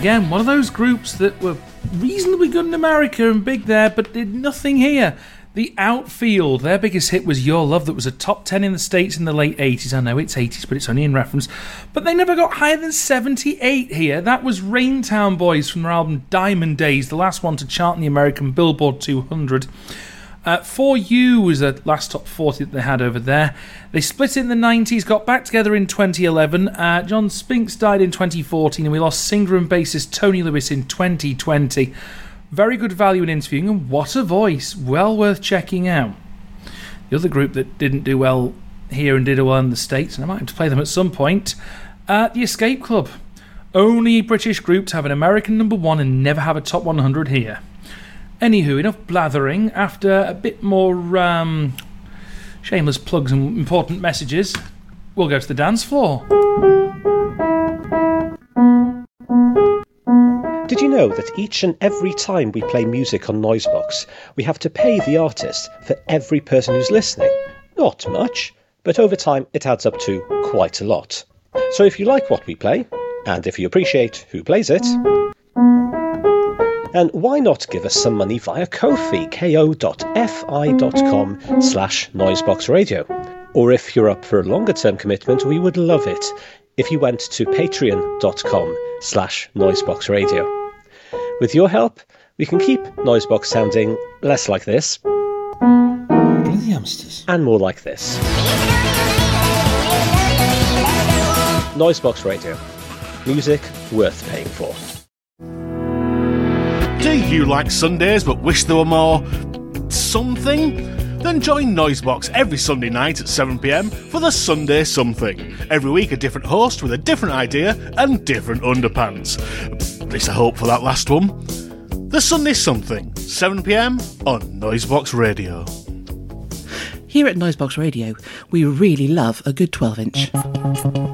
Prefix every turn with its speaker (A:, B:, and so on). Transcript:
A: again, one of those groups that were reasonably good in America and big there, but did nothing here. The Outfield, their biggest hit was Your Love, that was a top 10 in the States in the late 80s. I know it's 80s, but it's only in reference. But they never got higher than 78 here. That was Raintown Boys from their album Diamond Days, the last one to chart in the American Billboard 200. For You was the last top 40 that they had over there. They split in the 90s, got back together in 2011. John Spinks died in 2014, and we lost singer and bassist Tony Lewis in 2020. Very good value in interviewing, and what a voice. Well worth checking out. The other group that didn't do well here and did well in the States, and I might have to play them at some point, the Escape Club. Only British group to have an American number one and never have a top 100 here. Anywho, enough blathering. After a bit more shameless plugs and important messages, we'll go to the dance floor.
B: Did you know that each and every time we play music on Noisebox, we have to pay the artist for every person who's listening? Not much, but over time it adds up to quite a lot. So if you like what we play, and if you appreciate who plays it, and why not give us some money via Ko-fi, ko.fi.com/noiseboxradio. Or if you're up for a longer term commitment, we would love it if you went to patreon.com/noiseboxradio. With your help, we can keep Noisebox sounding less like this,
C: Bloody hamsters,
B: and more like this. Noisebox Radio. Music worth paying for.
D: Do you like Sundays but wish there were more something? Then join Noisebox every Sunday night at 7pm for the Sunday Something. Every week a different host with a different idea and different underpants. At least I hope for that last one. The Sunday Something, 7pm on Noisebox Radio.
E: Here at Noisebox Radio, we really love a good 12-inch.